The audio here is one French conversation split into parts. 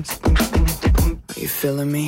You feeling me?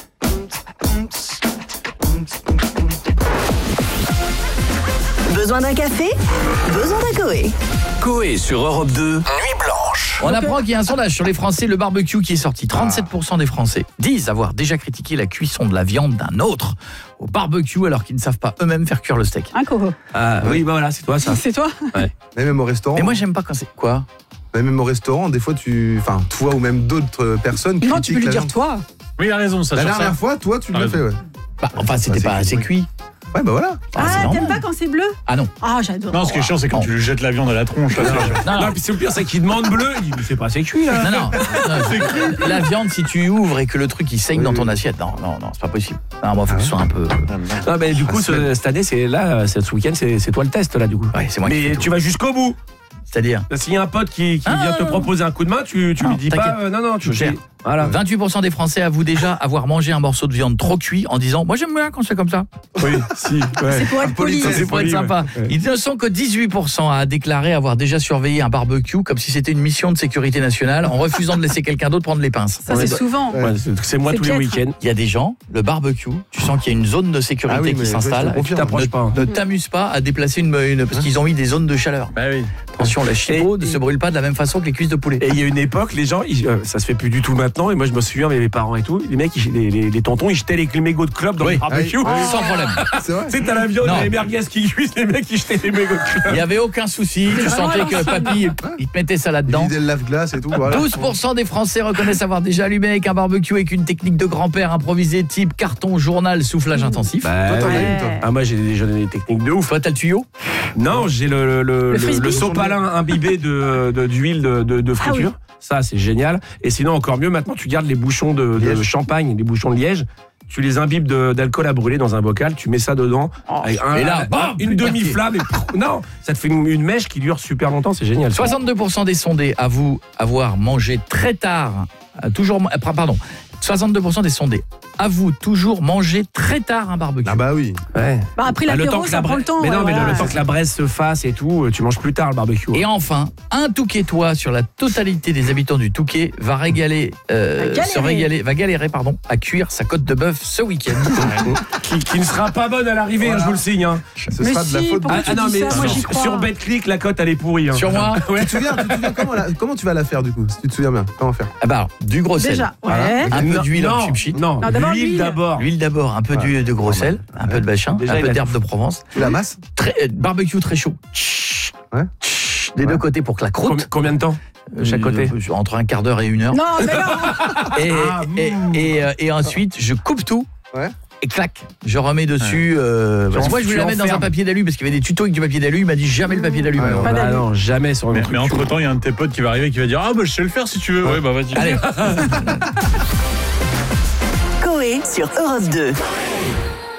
Besoin d'un café? Besoin d'un Coé. Coé sur Europe 2, Nuit Blanche. On apprend qu'il y a un sondage sur les Français, le barbecue qui est sorti. 37% des Français disent avoir déjà critiqué la cuisson de la viande d'un autre au barbecue alors qu'ils ne savent pas eux-mêmes faire cuire le steak. Un Coco. Ah oui, bah voilà, c'est toi ça. C'est toi? Ouais. Mais même au restaurant. Et moi j'aime pas quand c'est... Quoi? Mais même au restaurant, des fois, toi ou même d'autres personnes critiquent Non, tu peux lui la dire viande. toi. Oui, il a raison, ça. La sur ça. dernière fois, toi, tu l'as fait, ouais. Bah, enfin, c'était c'est pas assez cuit. Ouais, bah voilà. c'est Ah, normal. t'aimes pas quand c'est bleu? Ah non. Ah, j'adore. Non, ce qui est chiant, c'est quand tu lui jettes la viande à la tronche. Non, puis c'est le pire, c'est qu'il demande bleu, il dit mais c'est pas assez cuit là. Non. La viande, si tu ouvres et que le truc il saigne dans ton assiette, non, c'est pas possible. Non, moi, faut que ce soit un peu... Non, mais du coup, cette année, c'est là, ce week-end, c'est toi le test là, du coup. Ouais, c'est moi qui Mais fais tu tout. vas jusqu'au bout. C'est-à-dire S'il y a un pote qui vient te proposer un coup de main, tu lui dis pas non, tu je gère. Voilà. 28% des Français avouent déjà avoir mangé un morceau de viande trop cuit en disant « Moi j'aime bien quand c'est comme ça ». Oui, si. Ouais. C'est pour être poli. C'est pour être sympa. Ouais. Ils ne sont que 18% à déclarer avoir déjà surveillé un barbecue comme si c'était une mission de sécurité nationale en refusant de laisser quelqu'un d'autre prendre les pinces. Ça, c'est souvent. Ouais, c'est moi C'est tous les piètre. week-ends. Il y a des gens, le barbecue, tu sens qu'il y a une zone de sécurité Ah oui, qui mais s'installe. je te Tu t'approches pas. Ne t'amuse pas à déplacer une parce qu'ils ont mis des zones de chaleur. Bah oui. Attention, la chipot ne se brûle pas de la même façon que les cuisses de poulet. Et il y a une époque, les gens, ça se fait plus du tout maintenant. Et moi, je me souviens, mes parents et tout, les mecs, les tontons, ils jetaient les mégots de clope dans Oui. le barbecue. Sans problème. C'est vrai. Tu sais, t'as la viande, Non. les merguez qui cuisent, les mecs, ils jetaient les mégots de Il clope. n'y avait aucun souci. Tu sentais que papy, il te mettait ça là-dedans. Vider le lave-glace et tout, voilà. 12% des Français reconnaissent avoir déjà allumé avec un barbecue avec une technique de grand-père improvisée type carton, journal, soufflage intensif. Toi, t'en as une, toi. Ah, moi, j'ai des techniques de ouf. Toi, t'as le tuyau? Non, j'ai le frisbee. sopalin imbibé d'huile de friture. Ça, c'est génial. Et sinon, encore mieux, maintenant, tu gardes les bouchons de Liège. champagne, les bouchons de liège. Tu les imbibes d'alcool à brûler dans un bocal, tu mets ça dedans. Avec Et là, bam, une plus demi-flamme. Non, ça te fait une mèche qui dure super longtemps, c'est génial. 62% des sondés avouent avoir mangé très tard, 62% des sondés avouent toujours manger très tard un barbecue. Ah bah oui. Ouais. Bah, après Le l'apéro, temps que ça la prend le temps. Mais non, ouais, mais voilà. le temps que la braise se fasse et tout, tu manges plus tard le barbecue. Et enfin, un Touquetois sur la totalité des habitants du Touquet va galérer à cuire sa côte de bœuf ce week-end. qui ne sera pas bonne à l'arrivée, je vous le signe. Hein. Ce Mais sera de la si, faute. pourquoi tu dis ça? Moi, j'y crois. sur BetClick, la cote elle est pourrie. Hein. Sur moi, Tu te souviens comment tu vas la faire du coup? Si tu te souviens bien, comment faire? ah bah, du gros sel. Déjà, Voilà. ouais. Un peu d'huile en chipchip. Non, Non, d'abord l'huile l'huile. d'abord. L'huile d'abord, un peu de gros sel, un peu de bachin, Déjà, un il peu a d'herbe de Provence. Tu la masses? Barbecue très chaud. Ouais. Des deux côtés pour que la croûte. Combien de temps de chaque côté? Entre un quart d'heure et une heure. Non, mais non. Et ensuite, je coupe tout. Ouais. Et clac, je remets dessus. Parce que moi, je voulais la mettre dans un papier d'alu parce qu'il y avait des tutos avec du papier d'alu. Il m'a dit jamais le papier d'alu. Ouais, alors. Pas d'alu. Non, jamais sur le truc. Mais entre-temps, il y a un de tes potes qui va arriver et qui va dire « Ah bah je sais le faire si tu veux. » Ouais, bah vas-y. Allez. Coé sur Europe 2.